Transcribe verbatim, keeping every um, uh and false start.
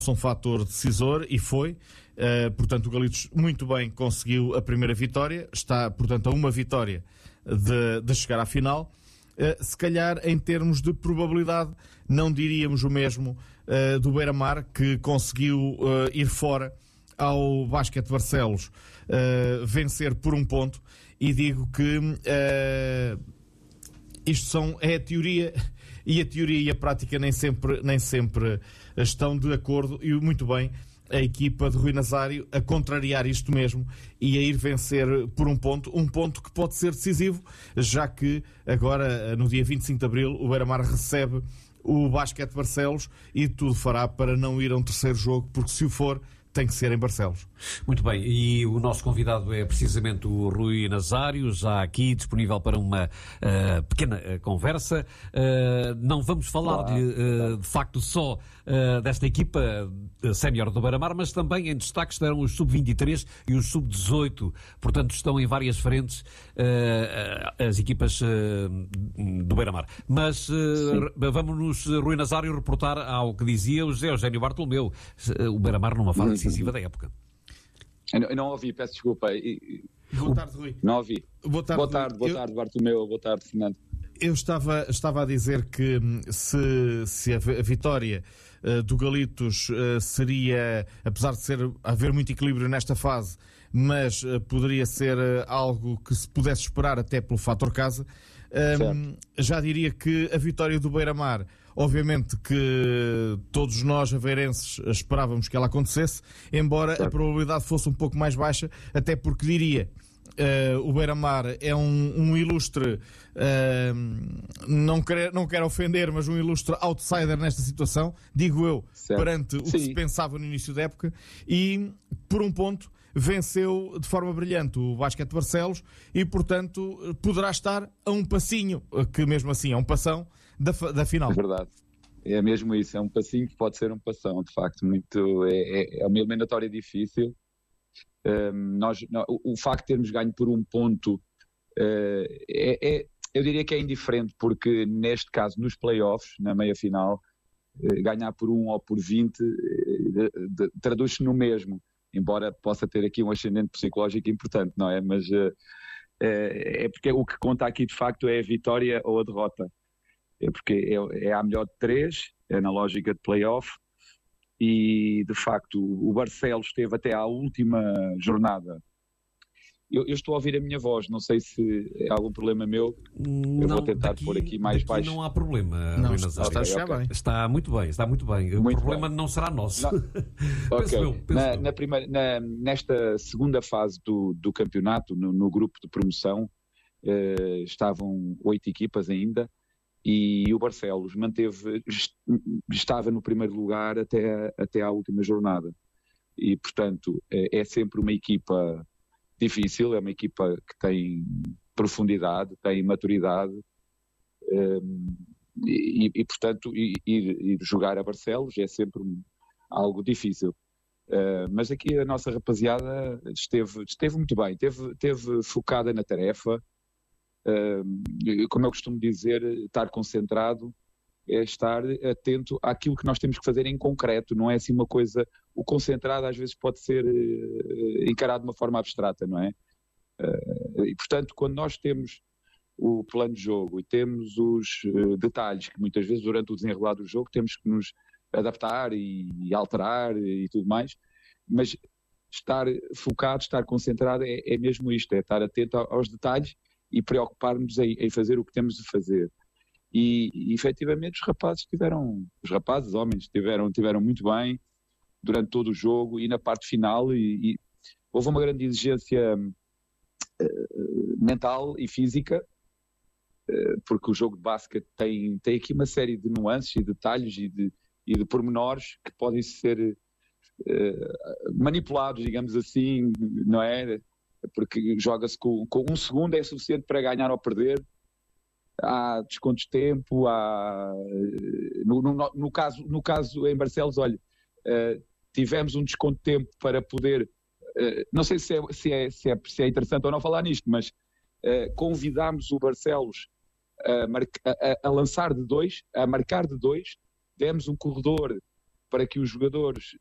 um fator decisor e foi, uh, portanto o Galitos muito bem conseguiu a primeira vitória, está portanto a uma vitória de, de chegar à final. Uh, se calhar em termos de probabilidade não diríamos o mesmo uh, do Beira-Mar, que conseguiu uh, ir fora ao Basquete de Barcelos, uh, vencer por um ponto, e digo que uh, isto são, é a teoria, e a teoria e a prática nem sempre, nem sempre estão de acordo, e muito bem a equipa de Rui Nazário a contrariar isto mesmo e a ir vencer por um ponto, um ponto que pode ser decisivo, já que agora, no dia vinte e cinco de Abril, o Beira-Mar recebe o Basquete de Barcelos e tudo fará para não ir a um terceiro jogo, porque se o for, tem que ser em Barcelos. Muito bem, e o nosso convidado é precisamente o Rui Nazário, já aqui disponível para uma uh, pequena uh, conversa. Uh, não vamos falar-lhe uh, de facto só uh, desta equipa uh, sénior do Beira-Mar, mas também em destaque estarão os sub vinte e três e os sub dezoito. Portanto, estão em várias frentes uh, as equipas uh, do Beira-Mar. Mas uh, vamos-nos, Rui Nazário, reportar ao que dizia o José Eugénio Bartolomeu. Uh, o Beira-Mar numa fase decisiva da época. Eu não ouvi, peço desculpa. Boa tarde, Rui. Não ouvi. Boa tarde, boa tarde, boa eu... tarde Bartolomeu, boa tarde, Fernando. Eu estava, estava a dizer que se, se a vitória uh, do Galitos uh, seria, apesar de ser, haver muito equilíbrio nesta fase, mas uh, poderia ser uh, algo que se pudesse esperar até pelo fator casa, um, já diria que a vitória do Beira-Mar, obviamente que todos nós, aveirenses, esperávamos que ela acontecesse, embora certo. A probabilidade fosse um pouco mais baixa, até porque diria, uh, o Beira-Mar é um, um ilustre, uh, não, quer, não quero ofender, mas um ilustre outsider nesta situação, digo eu, certo. Perante o Sim. que se pensava no início da época, e por um ponto venceu de forma brilhante o Basquete de Barcelos e, portanto, poderá estar a um passinho, que mesmo assim é um passão, da, da final. É verdade. É mesmo isso, é um passinho que pode ser um passão, de facto. Muito, é, é uma eliminatória difícil. Um, nós, não, o, o facto de termos ganho por um ponto, uh, é, é, eu diria que é indiferente, porque neste caso, nos playoffs, na meia-final, uh, ganhar por um ou por vinte uh, traduz-se no mesmo. Embora possa ter aqui um ascendente psicológico importante, não é? Mas uh, é, é porque o que conta aqui de facto é a vitória ou a derrota. É porque é, é a melhor de três, é na lógica de play-off, e de facto o Barcelos esteve até à última jornada. Eu, eu estou a ouvir a minha voz, não sei se é algum problema meu, eu não, vou tentar daqui, pôr aqui mais baixo. Não há problema, não, Rui está, está, okay, okay. está muito bem, está muito bem. O muito problema bem. Não será nosso. Não. penso okay. eu, penso na, eu. Na primeira, na, nesta segunda fase do, do campeonato, no, no grupo de promoção, eh, estavam oito equipas ainda, e o Barcelos manteve, estava no primeiro lugar até, até à última jornada. E, portanto, é, é sempre uma equipa difícil, é uma equipa que tem profundidade, tem maturidade, um, e, e, portanto, ir, ir jogar a Barcelos é sempre um, algo difícil. Uh, mas aqui a nossa rapaziada esteve, esteve muito bem, esteve, esteve focada na tarefa. Uh, como eu costumo dizer, estar concentrado é estar atento àquilo que nós temos que fazer em concreto, não é assim uma coisa, o concentrado às vezes pode ser uh, encarado de uma forma abstrata, não é? Uh, e portanto, quando nós temos o plano de jogo e temos os uh, detalhes que muitas vezes durante o desenrolar do jogo temos que nos adaptar e, e alterar e tudo mais, mas estar focado, estar concentrado é, é mesmo isto, é estar atento aos detalhes e preocupar-nos em, em fazer o que temos de fazer. E, e efetivamente os rapazes tiveram, os rapazes, os homens tiveram, tiveram muito bem durante todo o jogo e na parte final, e, e houve uma grande exigência uh, mental e física, uh, porque o jogo de basquete tem, tem aqui uma série de nuances e detalhes e de, e de pormenores que podem ser uh, manipulados, digamos assim, não é? Porque joga-se com, com um segundo é suficiente para ganhar ou perder. Há descontos de tempo, há, no, no, no, caso, no caso em Barcelos, olha, uh, tivemos um desconto de tempo para poder, uh, não sei se é, se, é, se, é, se é interessante ou não falar nisto, mas uh, convidámos o Barcelos a, marca, a, a lançar de dois, a marcar de dois, demos um corredor para que os jogadores